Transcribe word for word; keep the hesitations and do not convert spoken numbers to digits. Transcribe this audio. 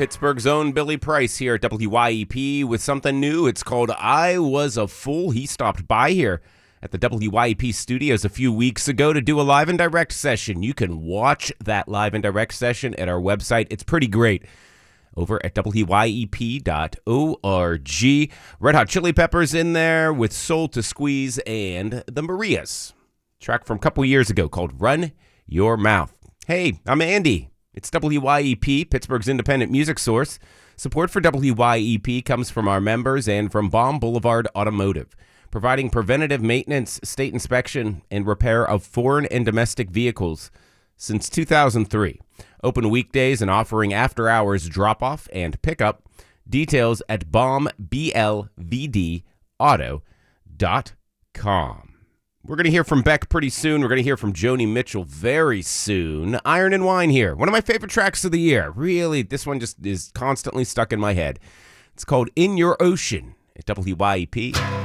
Pittsburgh's own Billy Price here at W Y E P with something new. It's called I Was a Fool. He stopped by here at the W Y E P studios a few weeks ago to do a live and direct session. You can watch that live and direct session at our website. It's pretty great. Over at W Y E P dot org. Red Hot Chili Peppers in there with Soul to Squeeze and the Marias. Track from a couple years ago called Run Your Mouth. Hey, I'm Andy. It's W Y E P, Pittsburgh's independent music source. Support for W Y E P comes from our members and from Baum Boulevard Automotive, providing preventative maintenance, state inspection, and repair of foreign and domestic vehicles since two thousand three. Open weekdays and offering after-hours drop-off and pickup. Details at baum b l v d auto dot com. We're going to hear from Beck pretty soon. We're going to hear from Joni Mitchell very soon. Iron and Wine here. One of my favorite tracks of the year. Really, this one just is constantly stuck in my head. It's called In Your Ocean at W Y E P.